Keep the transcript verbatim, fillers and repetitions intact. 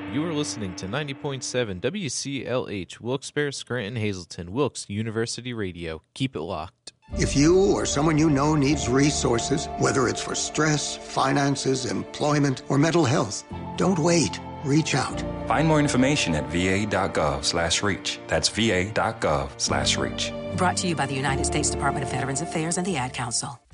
You are listening to ninety point seven W C L H, Wilkes-Barre, Scranton, Hazleton, Wilkes University Radio. Keep it locked. If you or someone you know needs resources, whether it's for stress, finances, employment, or mental health, don't wait. Reach out. Find more information at va.gov slash reach. That's va.gov slash reach. Brought to you by the United States Department of Veterans Affairs and the Ad Council.